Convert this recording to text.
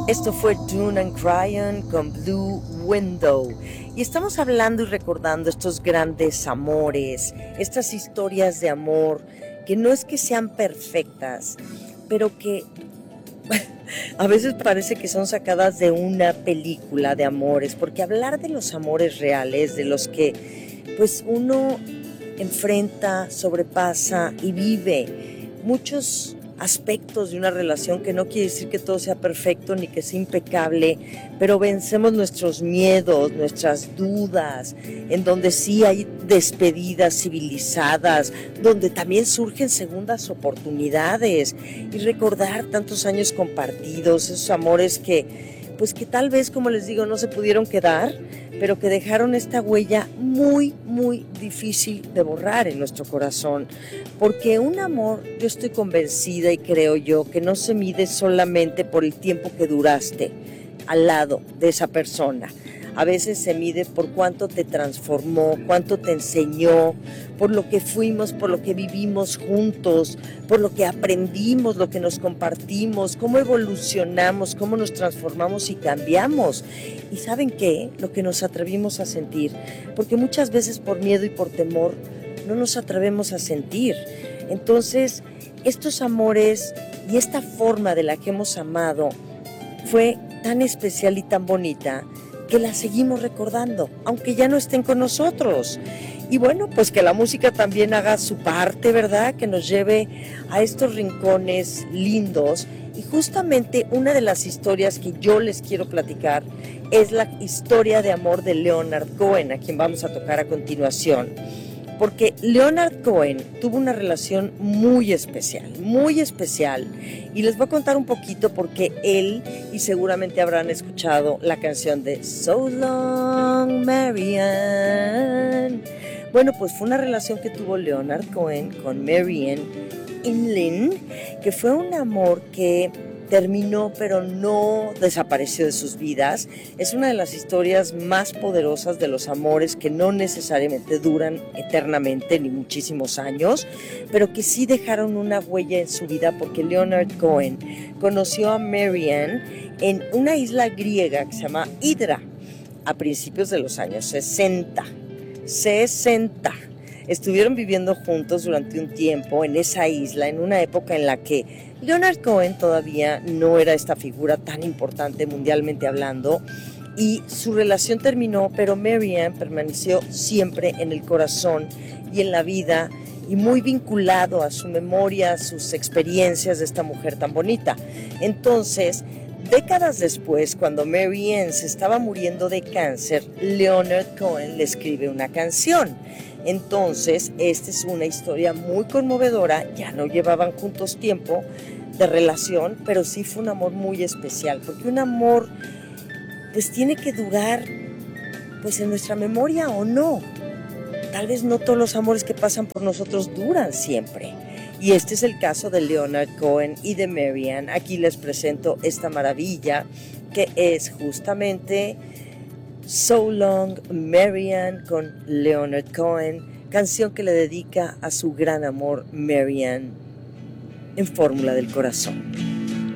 Esto fue Dune and Cryon con Blue Window. Y estamos hablando y recordando estos grandes amores, estas historias de amor, que no es que sean perfectas, pero que a veces parece que son sacadas de una película de amores, porque hablar de los amores reales, de los que pues uno enfrenta, sobrepasa y vive muchos aspectos de una relación, que no quiere decir que todo sea perfecto ni que sea impecable, pero vencemos nuestros miedos, nuestras dudas, en donde sí hay despedidas civilizadas, donde también surgen segundas oportunidades, y recordar tantos años compartidos, esos amores que tal vez, como les digo, no se pudieron quedar, pero que dejaron esta huella muy, muy difícil de borrar en nuestro corazón. Porque un amor, yo estoy convencida y creo yo, que no se mide solamente por el tiempo que duraste al lado de esa persona. A veces se mide por cuánto te transformó, cuánto te enseñó, por lo que fuimos, por lo que vivimos juntos, por lo que aprendimos, lo que nos compartimos, cómo evolucionamos, cómo nos transformamos y cambiamos. ¿Y saben qué? Lo que nos atrevimos a sentir. Porque muchas veces por miedo y por temor no nos atrevemos a sentir. Entonces, estos amores y esta forma de la que hemos amado fue tan especial y tan bonita que la seguimos recordando, aunque ya no estén con nosotros. Y bueno, pues que la música también haga su parte, ¿verdad? Que nos lleve a estos rincones lindos. Y justamente una de las historias que yo les quiero platicar es la historia de amor de Leonard Cohen, a quien vamos a tocar a continuación. Porque Leonard Cohen tuvo una relación muy especial, y les voy a contar un poquito porque él, y seguramente habrán escuchado la canción de So Long Marianne. Bueno, pues fue una relación que tuvo Leonard Cohen con Marianne Inlin, que fue un amor que terminó, pero no desapareció de sus vidas. Es una de las historias más poderosas de los amores que no necesariamente duran eternamente ni muchísimos años, pero que sí dejaron una huella en su vida, porque Leonard Cohen conoció a Marianne en una isla griega que se llama Hydra a principios de los años 60. Estuvieron viviendo juntos durante un tiempo en esa isla, en una época en la que Leonard Cohen todavía no era esta figura tan importante mundialmente hablando, y su relación terminó, pero Marianne permaneció siempre en el corazón y en la vida, y muy vinculado a su memoria, a sus experiencias de esta mujer tan bonita. Entonces, décadas después, cuando Marianne se estaba muriendo de cáncer, Leonard Cohen le escribe una canción. Entonces, esta es una historia muy conmovedora. Ya no llevaban juntos tiempo de relación, pero sí fue un amor muy especial, porque un amor pues tiene que durar pues en nuestra memoria o no. Tal vez no todos los amores que pasan por nosotros duran siempre. Y este es el caso de Leonard Cohen y de Marianne. Aquí les presento esta maravilla que es justamente So Long Marianne con Leonard Cohen, canción que le dedica a su gran amor Marianne en Fórmula del Corazón.